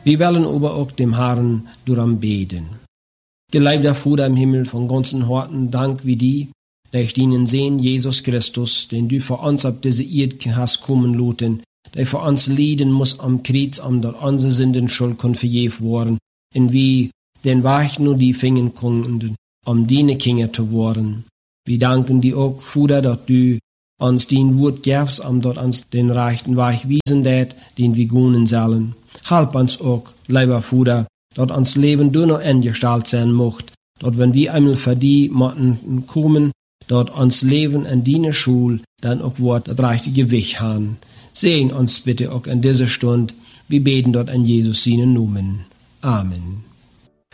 Wir wollen aber auch dem Herrn darum beten. Geliebter Vater im Himmel, von ganzem Herzen Dank wie die, durch deinen Sohn Jesus Christus, den du für uns auf diese Erde hast kommen lassen, der für uns leiden muss am Kreuz, dort unsere Sünden Schuld kann vergeben worden, und wie den Weg nur die fingen konnten, deine Kinder zu werden. Wir danken dir auch, Vater, dass du uns dein Wort gibst, dort uns den rechten Weg wiesen dat, den wir gehen sollen. Halb uns auch, lieber Vater, dass uns Leben du noch eingestellt sein mocht, dass wenn wir einmal für die Motten kommen, dass uns Leben in deine Schule dann auch wird das richtige Weg haben. Sehen uns bitte auch in dieser Stunde. Wir beten dort an Jesus seinen Namen. Amen.